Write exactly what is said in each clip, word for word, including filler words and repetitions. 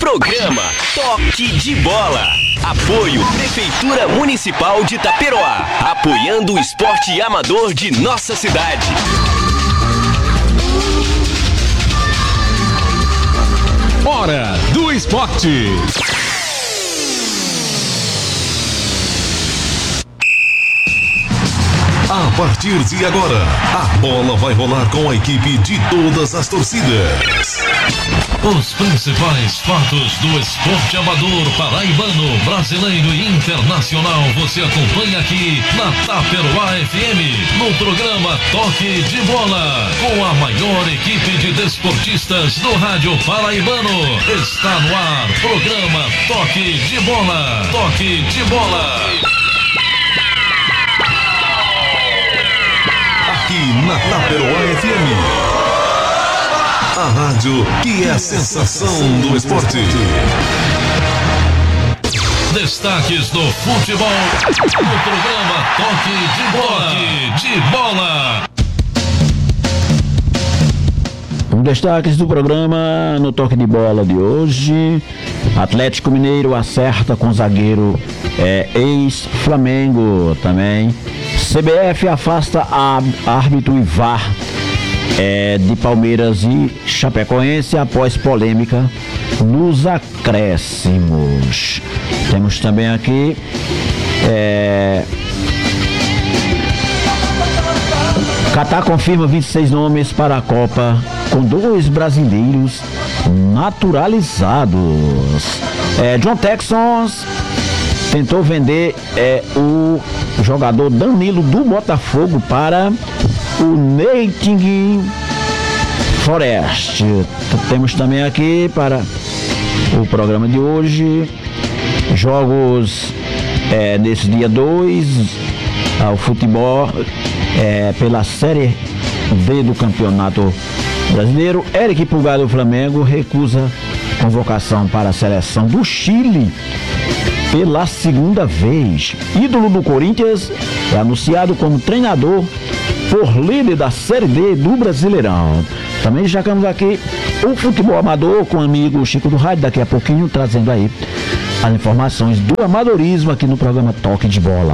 Programa Toque de Bola. Apoio Prefeitura Municipal de Taperoá, apoiando o esporte amador de nossa cidade. Hora do Esporte. A partir de agora, a bola vai rolar com a equipe de todas as torcidas. Os principais fatos do esporte amador paraibano, brasileiro e internacional você acompanha aqui na Taperoá F M, no programa Toque de Bola, com a maior equipe de desportistas do rádio paraibano. Está no ar, programa Toque de Bola. Toque de Bola. Aqui na Taperoá F M. A rádio que é a sensação do esporte. Destaques do futebol no programa Toque de Bola. Toque de Bola. Os destaques do programa no Toque de Bola de hoje: Atlético Mineiro acerta com zagueiro é, ex-Flamengo também. C B F afasta a árbitro e V A R é, de Palmeiras e Chapecoense após polêmica nos acréscimos. Temos também aqui é, Catar confirma vinte e seis nomes para a Copa, com dois brasileiros naturalizados. É, John Texans tentou vender é, o jogador Danilo do Botafogo para o Nottingham Forest. Temos também aqui para o programa de hoje jogos é, nesse dia dois ao futebol é, pela Série D do Campeonato Brasileiro. Eric Pulgar do Flamengo recusa convocação para a seleção do Chile pela segunda vez. Ídolo do Corinthians é anunciado como treinador por líder da Série D do Brasileirão. Também destacamos aqui o futebol amador com o amigo Chico do Rádio, daqui a pouquinho trazendo aí as informações do amadorismo aqui no programa Toque de Bola.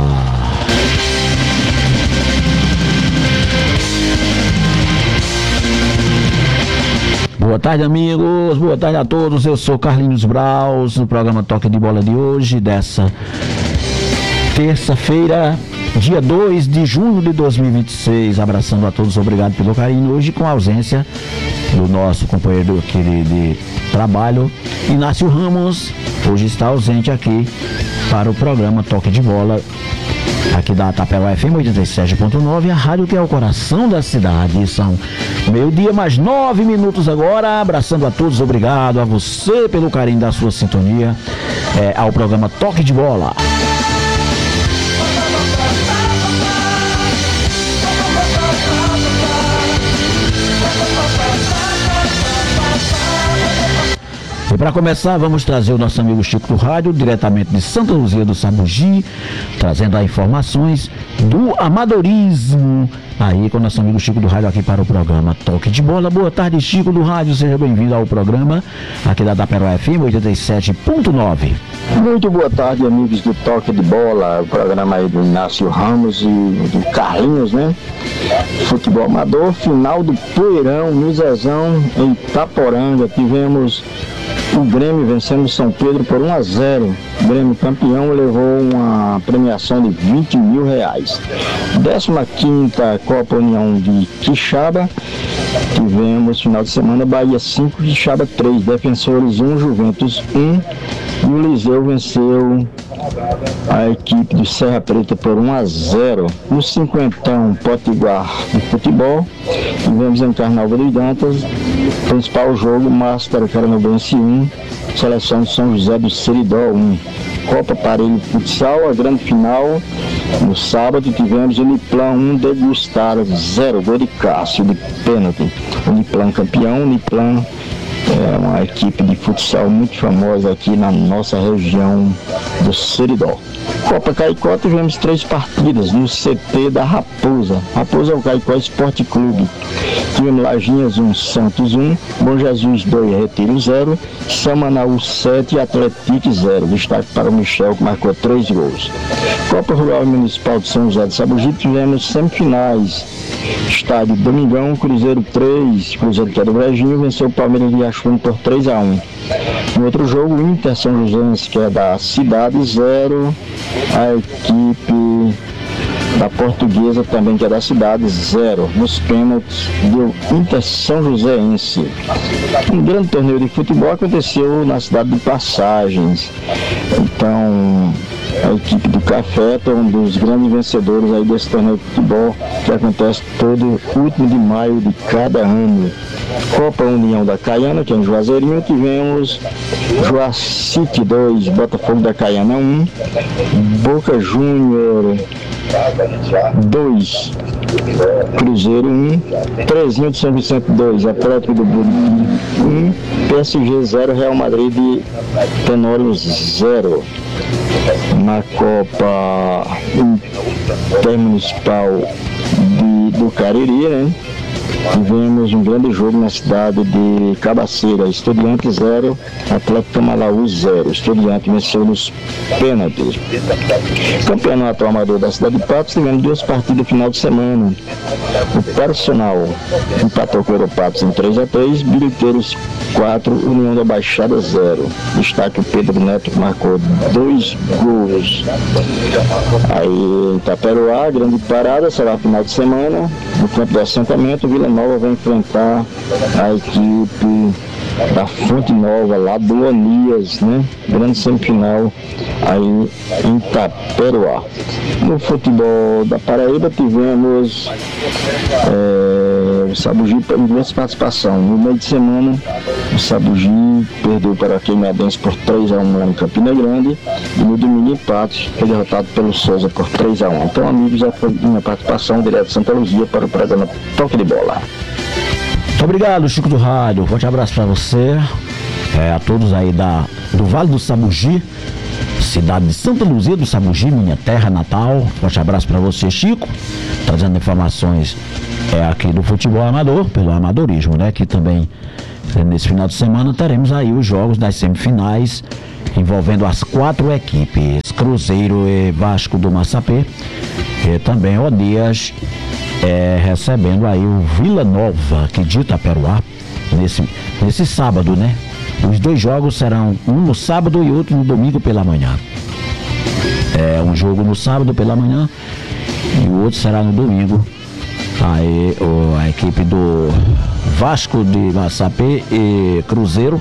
Boa tarde, amigos, boa tarde a todos. Eu sou Carlinhos Braus, no programa Toque de Bola de hoje, dessa terça-feira, dia dois de junho de dois mil e vinte e seis. Abraçando a todos, obrigado pelo carinho. Hoje com a ausência do nosso companheiro aqui de, de trabalho, Inácio Ramos. Hoje está ausente aqui para o programa Toque de Bola, aqui da Taperoá F M oitenta e sete ponto nove, a rádio que é o coração da cidade. São meio-dia mais nove minutos agora. Abraçando a todos, obrigado a você pelo carinho da sua sintonia é, ao programa Toque de Bola. E para começar, vamos trazer o nosso amigo Chico do Rádio, diretamente de Santa Luzia do Sabugi, trazendo as informações do amadorismo, aí com o nosso amigo Chico do Rádio aqui para o programa Toque de Bola. Boa tarde, Chico do Rádio, seja bem-vindo ao programa aqui da Taperoá F M oitenta e sete ponto nove. Muito boa tarde, amigos do Toque de Bola, o programa aí do Inácio Ramos e do Carlinhos, né? Futebol amador, final do Poeirão, no Zezão, em Itaporanga. Tivemos o Grêmio vencendo o São Pedro por um a zero. O Grêmio campeão levou uma premiação de vinte mil reais. décima quinta Copa União de Quixaba. Tivemos final de semana Bahia cinco, Quixaba três, Defensores um, Juventus um. E o Liseu venceu a equipe do Serra Preta por um a zero. No cinquentão Potiguar de futebol, tivemos em Carnaúba dos Dantas, principal jogo, Máscara Caranobense um, Seleção de São José do Seridó um. Copa Parelho Futsal, a grande final, no sábado tivemos o Uniplan um, Degustar zero, gol de Cássio de pênalti. Uniplan campeão, Uniplan é uma equipe de futsal muito famosa aqui na nossa região do Seridó. Copa Caicó, tivemos três partidas no C T da Raposa. Raposa é o Caicó Esporte Clube. Tivemos Lajinhas um, Santos um, Bom Jesus dois, Retiro zero, Samanaú sete, Atlético zero. Destaque para o Michel, que marcou três gols. Copa Rural e Municipal de São José de Sabugi, tivemos semifinais. Estádio Domingão, Cruzeiro três, Cruzeiro que é do Brejinho, venceu o Palmeiras de Riachuelo por três a um. No outro jogo, Inter São José, que é da cidade, zero. A equipe da Portuguesa, também que é da cidade, zero. Nos pênaltis, deu Inter São Joséense. Um grande torneio de futebol aconteceu na cidade de Passagens. Então, a equipe do Café é um dos grandes vencedores aí desse torneio de futebol que acontece todo último de maio de cada ano. Copa União da Caiana, que é em Juazeirinho, tivemos Joacite dois, Botafogo da Caiana um, Boca Júnior dois, Cruzeiro um, Trezinho de São Vicente dois, Atlético do Buriti um, P S G zero, Real Madrid de Tenório zero. Na Copa Intermunicipal de, do Cariri, né? Tivemos um grande jogo na cidade de Cabaceira, Estudiante zero, Atlético Malaú zero. Estudiante venceu nos pênaltis. Campeonato amador da cidade de Patos, tivemos duas partidas no final de semana. O Personal empatou com o Europatos em três a três, Bilheteiros quatro, União da Baixada zero. Destaque o Pedro Neto, que marcou dois gols. Aí em Itaperoá, grande parada, será final de semana. No campo do assentamento, Vila Nova vai enfrentar a equipe da Fonte Nova, lá do Anias, né? Grande semifinal aí em Itaperoá. No futebol da Paraíba tivemos é, o Sabugi em duas participações. No meio de semana, o Sabugi perdeu para a Queimadense por três a um lá em Campina Grande, e no domingo em Patos foi derrotado pelo Souza por três a um. Então, amigos, já foi minha participação direto de Santa Luzia para o programa Toque de Bola. Muito obrigado, Chico do Rádio. Forte abraço para você, é, a todos aí da, do Vale do Sabugi, cidade de Santa Luzia do Sabugi, minha terra natal. Forte abraço para você, Chico, trazendo informações é, aqui do futebol amador, pelo amadorismo, né? Que também nesse final de semana teremos aí os jogos das semifinais envolvendo as quatro equipes, Cruzeiro e Vasco do Massapê, e também Odias é, recebendo aí o Vila Nova, que de Itaperoá, nesse, nesse sábado, né? Os dois jogos serão um no sábado e outro no domingo pela manhã. É um jogo no sábado pela manhã e o outro será no domingo. Aí o, a equipe do Vasco de Massapê e Cruzeiro,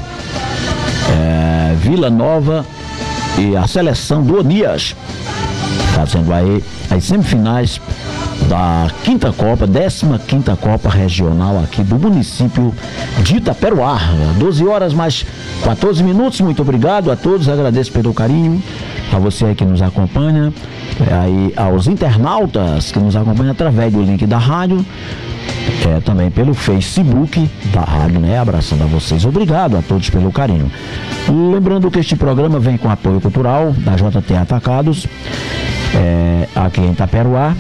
é, Vila Nova e a seleção do Onias, fazendo aí as semifinais da quinta Copa, décima quinta Copa Regional aqui do município de Itaperoá. doze horas mais quatorze minutos. Muito obrigado a todos, agradeço pelo carinho, a você aí que nos acompanha, aí aos internautas que nos acompanham através do link da rádio, é, também pelo Facebook da rádio, né? Abraçando a vocês, obrigado a todos pelo carinho. Lembrando que este programa vem com apoio cultural da J T Atacados, é, aqui em Itaperoá,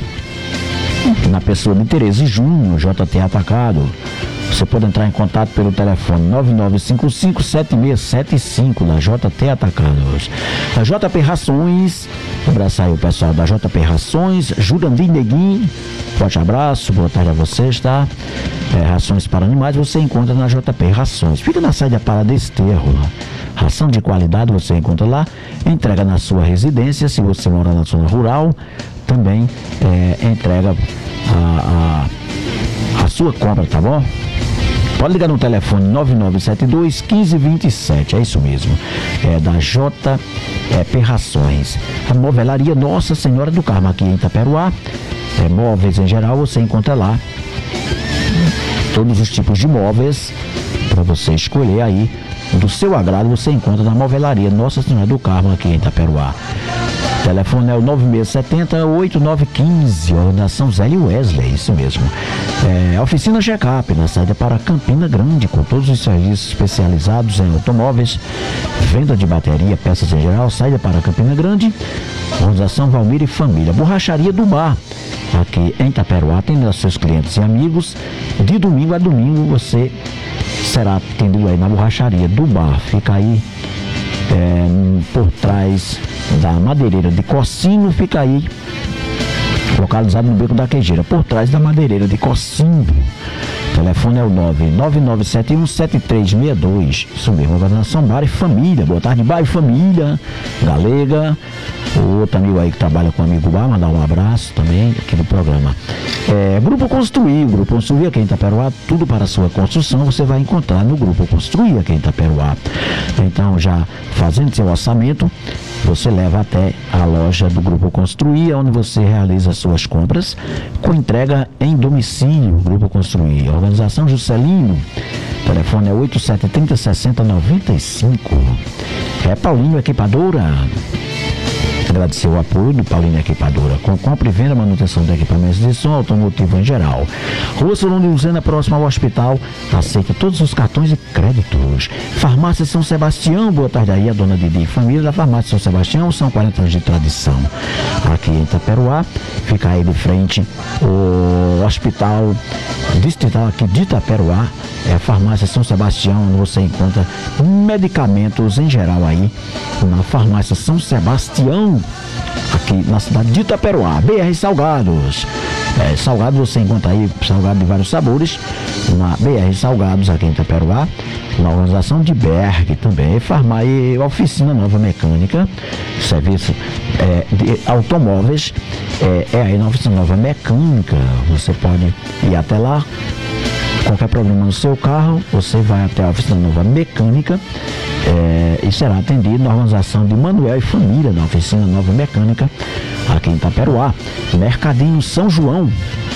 na pessoa de Tereza Júnior, J T Atacado. Você pode entrar em contato pelo telefone nove nove cinco cinco, sete seis sete cinco da J T Atacados. A J P Rações, abraçar aí o pessoal da J P Rações, Jurandir Neguinho, forte abraço, boa tarde a vocês, tá? É, rações para animais você encontra na J P Rações, fica na saída para Desterro. Ração de qualidade você encontra lá, entrega na sua residência, se você mora na zona rural, também é, entrega a, a, a sua compra, tá bom? Pode ligar no telefone nove nove sete dois, um cinco dois sete, é isso mesmo, é da J P Rações. A Movelaria Nossa Senhora do Carmo aqui em Itaperoá, é, móveis em geral você encontra lá, todos os tipos de móveis para você escolher aí, do seu agrado você encontra na Movelaria Nossa Senhora do Carmo aqui em Itaperoá. O telefone é o nove seis sete zero, oito nove um cinco, ordenação Zé Wesley, isso mesmo. É, oficina Check-up, na saída para Campina Grande, com todos os serviços especializados em automóveis, venda de bateria, peças em geral, saída para Campina Grande, organização Valmir e Família. Borracharia do Bar, aqui em Itaperuá, atendendo aos seus clientes e amigos. De domingo a domingo você será atendido aí na borracharia do bar. Fica aí é, por trás da madeireira de Cocinho, fica aí localizado no Beco da Queijeira, por trás da madeireira de Cocinho. O telefone é o nove nove nove sete um sete três seis dois. Isso mesmo, organização Bar e Família. Boa tarde, Bar e Família Galega. O outro amigo aí que trabalha com o amigo Bar, mandar um abraço também aqui do programa. É, Grupo Construir, Grupo Construir aqui em Itaperuá, tudo para a sua construção você vai encontrar no Grupo Construir aqui em Itaperuá. Então, já fazendo seu orçamento, você leva até a loja do Grupo Construir, onde você realiza suas compras com entrega em domicílio. Grupo Construir, organização Juscelino, telefone é oito sete três zero seis zero nove cinco. É Paulinho Equipadora. Agradecer o apoio do Paulinho Equipadora, com compra e venda, manutenção de equipamentos de som automotivo em geral. Rua Solon de Luzena, próxima ao hospital, aceita todos os cartões e créditos. Farmácia São Sebastião, boa tarde aí, a dona Didi e família da Farmácia São Sebastião, são quarenta anos de tradição. Aqui em Itaperuá, fica aí de frente o hospital distrital aqui de Itaperuá, é a Farmácia São Sebastião, onde você encontra medicamentos em geral aí, na Farmácia São Sebastião, aqui na cidade de Itaperuá. B R Salgados, é, salgado você encontra aí, salgado de vários sabores, na B R Salgados aqui em Itaperuá, na organização de Berg também, farmácia, oficina nova mecânica, serviço é, de automóveis, é, é aí na oficina nova mecânica, você pode ir até lá. Qualquer problema no seu carro, você vai até a oficina nova mecânica é, e será atendido na organização de Manuel e Família, na oficina nova mecânica, aqui em Itaperuá. Mercadinho São João,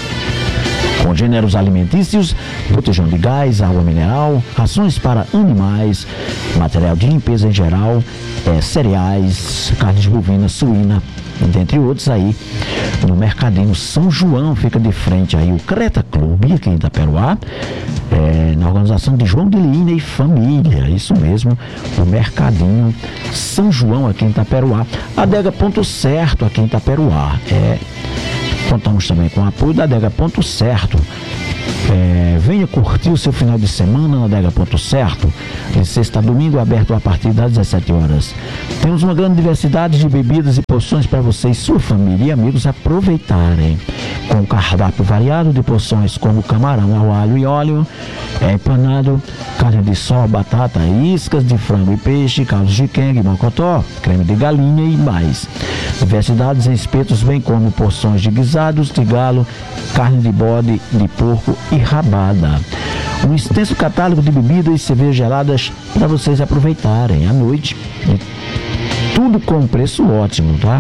com gêneros alimentícios, botijão de gás, água mineral, rações para animais, material de limpeza em geral, é, cereais, carnes bovinas, suína, dentre outros aí, no Mercadinho São João. Fica de frente aí o Creta Clube, aqui em Itaperuá, é, na organização de João de Lina e Família, isso mesmo, o Mercadinho São João aqui em Itaperuá. Adega Ponto Certo aqui em Itaperuá, é, contamos também com o apoio da Adega Ponto Certo. É, venha curtir o seu final de semana na Adega Ponto Certo, de sexta a domingo, aberto a partir das dezessete horas. Temos uma grande diversidade de bebidas e porções para você e sua família e amigos aproveitarem, com um cardápio variado de porções como camarão ao alho e óleo, é, empanado, carne de sol, batata, iscas de frango e peixe, caldos de quengue, mocotó, creme de galinha e mais. Diversidades em espetos, bem como porções de guisados de galo, carne de bode, de porco e rabada. Um extenso catálogo de bebidas e cervejas geladas para vocês aproveitarem à noite. E tudo com um preço ótimo, tá?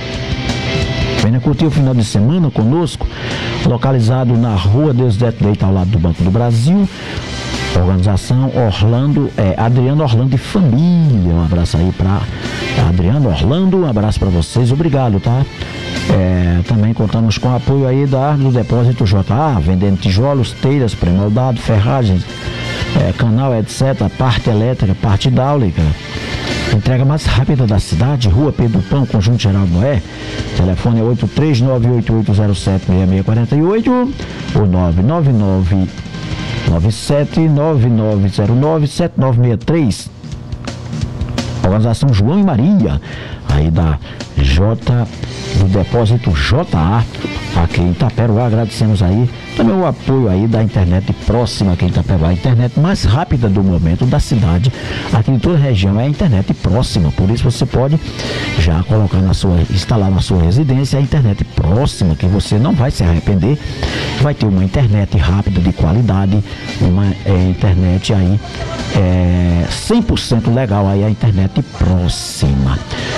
Venha curtir o final de semana conosco, localizado na Rua Deusdete Leite, ao lado do Banco do Brasil. Organização Orlando, é, Adriano Orlando e Família. Um abraço aí para Adriano Orlando, um abraço para vocês, obrigado, tá? É, também contamos com o apoio aí da, do Depósito J A, vendendo tijolos, telhas, pré-moldado, ferragens, é, canal, etcétera, parte elétrica, parte hidráulica. Entrega mais rápida da cidade, Rua Pedro Pão, Conjunto Geraldo Noé. Telefone é oito três nove oito oito zero sete seis seis quatro oito ou nove nove nove nove sete nove nove zero nove sete nove seis três. Organização João e Maria, aí da J, do Depósito J A, aqui em Itaperuá. Agradecemos aí também o apoio aí da internet próxima aqui em Itaperuá, a internet mais rápida do momento da cidade, aqui em toda a região é a internet próxima, por isso você pode já colocar na sua, instalar na sua residência a internet próxima, que você não vai se arrepender, vai ter uma internet rápida de qualidade, uma é, internet aí é, cem por cento legal, aí a internet próxima.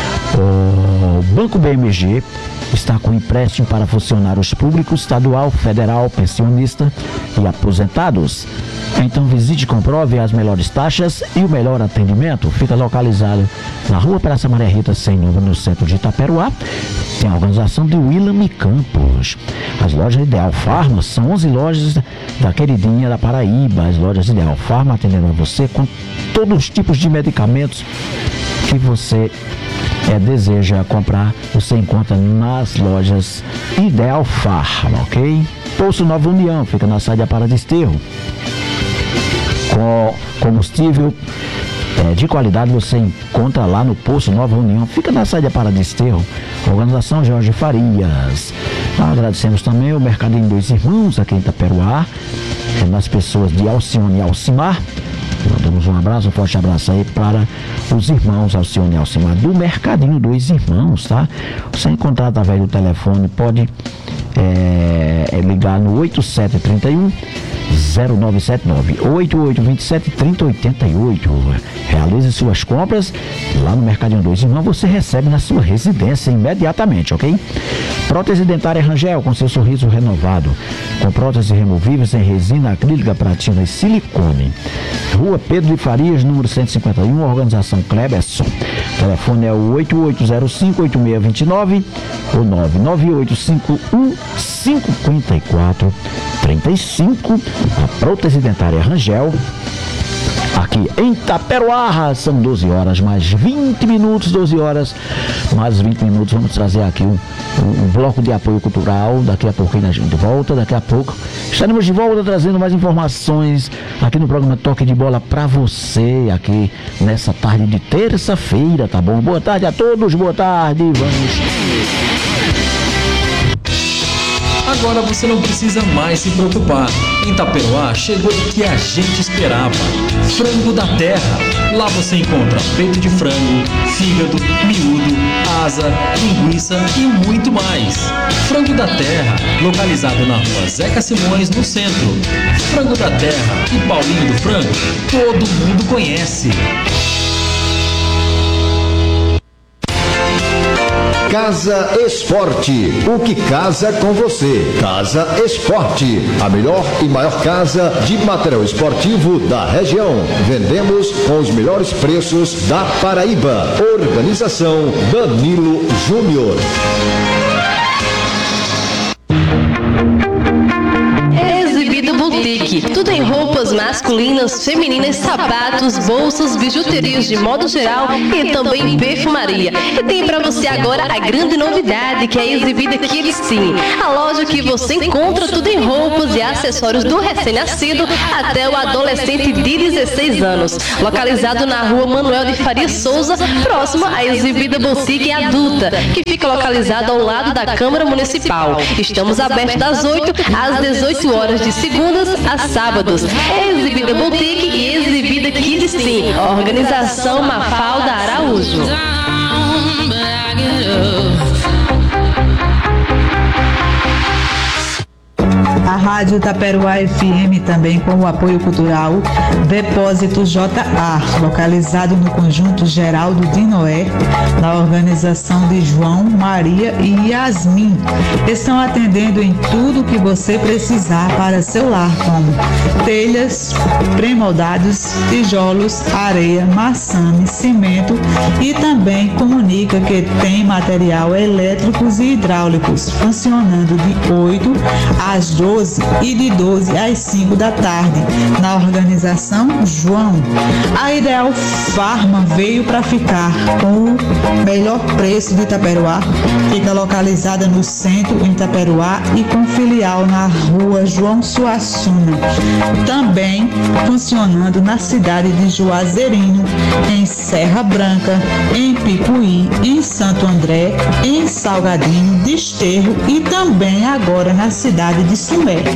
O Banco B M G está com empréstimo para funcionários públicos, estadual, federal, pensionista e aposentados. Então visite e comprove as melhores taxas e o melhor atendimento. Fica localizado na Rua Praça Maria Rita, sem número, no centro de Itaperuá. Tem a organização de Willam Campos. As lojas Ideal Farma são onze lojas da queridinha da Paraíba. As lojas Ideal Farma atendendo a você com todos os tipos de medicamentos que você é, deseja comprar, você encontra nas lojas Ideal Farma, ok? Poço Nova União, fica na saída para Desterro. Com combustível é, de qualidade você encontra lá no Poço Nova União, fica na saída para Desterro. Organização Jorge Farias. Agradecemos também o Mercadinho Dois Irmãos aqui em Itaperuá, é, nas pessoas de Alcione e Alcimar. Damos um abraço, um forte abraço aí para os irmãos Alcione e Alcimar do Mercadinho Dois Irmãos, tá? Você encontrar através do telefone, pode é, é ligar no oito sete três um, zero nove sete nove, oito oito dois sete, três zero oito oito. Realize suas compras lá no Mercadinho Dois Irmãos, você recebe na sua residência imediatamente, ok? Prótese dentária Rangel, com seu sorriso renovado, com próteses removíveis em resina acrílica, pratina e silicone. Rua Pedro de Farias, número cento e cinquenta e um, organização Kleberson. O telefone é o oito oito zero cinco, oito seis dois nove ou nove nove oito cinco um, cinco quatro três cinco. A prótese dentária Rangel, aqui em Itaperuá. São doze horas mais vinte minutos, doze horas mais vinte minutos. Vamos trazer aqui um, um, um bloco de apoio cultural. Daqui a pouquinho a gente volta, daqui a pouco estaremos de volta trazendo mais informações aqui no programa Toque de Bola para você, aqui nessa tarde de terça-feira, tá bom? Boa tarde a todos, boa tarde, vamos. Agora você não precisa mais se preocupar. Em Itaperuá chegou o que a gente esperava: Frango da Terra. Lá você encontra peito de frango, fígado, miúdo, asa, linguiça e muito mais. Frango da Terra, localizado na rua Zeca Simões, no centro. Frango da Terra e Paulinho do Frango, todo mundo conhece. Casa Esporte, o que casa com você. Casa Esporte, a melhor e maior casa de material esportivo da região. Vendemos com os melhores preços da Paraíba. Organização Danilo Júnior. Boutique, tudo em roupas masculinas, femininas, sapatos, bolsas, bijuterias de modo geral e também perfumaria. E tem pra você agora a grande novidade que é exibida aqui eles sim. A loja que você encontra tudo em roupas e acessórios do recém-nascido até o adolescente de dezesseis anos. Localizado na rua Manuel de Faria Souza, próximo à exibida Boutique Adulta, que fica localizado ao lado da Câmara Municipal. Estamos abertos das oito às dezoito horas de segundas a sábados. Exibida Boutique e exibida Kids Sim. Organização Mafalda Araújo. A Rádio Itaperuá F M, também com o apoio cultural Depósito J A, localizado no Conjunto Geraldo de Noé, na organização de João, Maria e Yasmin. Estão atendendo em tudo o que você precisar para seu lar, como telhas, pré-moldados, tijolos, areia, maçame, cimento, e também comunica que tem material elétricos e hidráulicos, funcionando de oito às doze e de doze às cinco da tarde, na organização João. A Ideal Farma veio para ficar, com o melhor preço de Itaperuá. Fica localizada no centro, em Itaperuá, e com filial na rua João Suassuna. Também funcionando na cidade de Juazeirinho, em Serra Branca, em Picuí, em Santo André, em Salgadinho, Desterro e também agora na cidade de Sumé.